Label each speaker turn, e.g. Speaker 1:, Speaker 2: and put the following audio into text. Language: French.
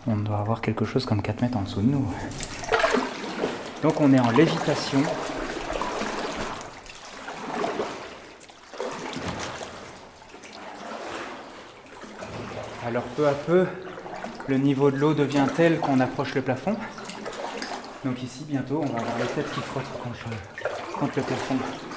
Speaker 1: On doit avoir quelque chose comme 4 mètres en dessous de nous. Donc on est en lévitation. Alors peu à peu, le niveau de l'eau devient tel qu'on approche le plafond. Donc ici bientôt on va avoir les têtes qui frottent contre le plafond.